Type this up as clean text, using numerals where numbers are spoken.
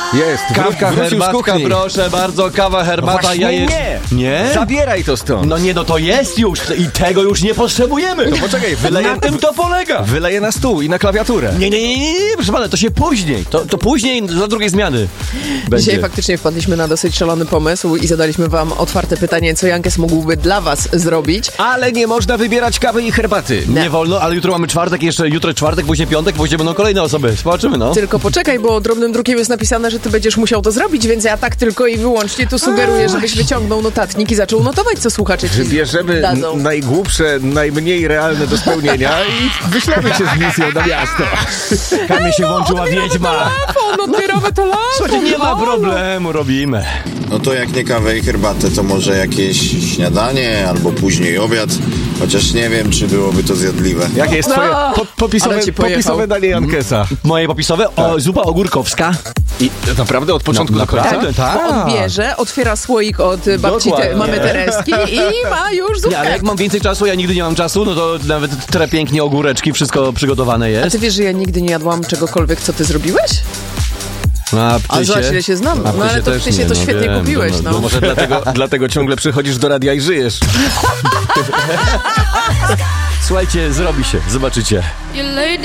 Jest, wróbka wrócił z kuchni. Proszę bardzo, kawa, herbata, Właśnie jajeczka. nie. Zabieraj to stąd. No nie, no to jest już i tego już nie potrzebujemy. To poczekaj, wyleję... Na tym to polega. Wyleję na stół i na klawiaturę. Nie, proszę pana, to się później. To później za drugiej zmiany będzie. Dzisiaj faktycznie wpadliśmy na dosyć szalony pomysł i zadaliśmy wam otwarte pytanie, co Jankes mógłby dla was zrobić. Ale nie można wybierać kawy i herbaty. Nie wolno, ale jutro mamy czwartek, jeszcze jutro czwartek, później piątek, później będą kolejne osoby. Zobaczymy, no. Tylko poczekaj, bo drobnym drukiem jest napisane, że ty będziesz musiał to zrobić, więc ja tak tylko i wyłącznie tu sugeruję, żebyś wyciągnął notatnik i zaczął notować, co słuchacze ci Wybierzemy dadzą. najgłupsze, najmniej realne do spełnienia i wyślemy się z misją na miasto. Kamie się włączyła wiedźma. Odbieramy telefon. Słuchajcie, nie ma problemu, robimy. No to jak nie kawę i herbatę, to może jakieś śniadanie albo później obiad. Chociaż nie wiem, czy byłoby to zjadliwe. Jakie jest twoje ale ci pojechał. popisowe danie Jankesa? Moje popisowe? Zupa ogórkowska. I naprawdę od początku do końca? Naprawdę, tak. Bo on bierze, otwiera słoik od babci Dokładnie. mamy Tereski i ma już zupkę. Ale jak mam więcej czasu, ja nigdy nie mam czasu, no to nawet pięknie ogóreczki, wszystko przygotowane A jest. ty wiesz, że ja nigdy nie jadłam czegokolwiek, co ty zrobiłeś? A zobacz, ile się znam. A No ale to też ty się nie, to no świetnie wiem, kupiłeś, no. No może dlatego ciągle przychodzisz do radia i żyjesz. Słuchajcie, zrobi się, zobaczycie. You laid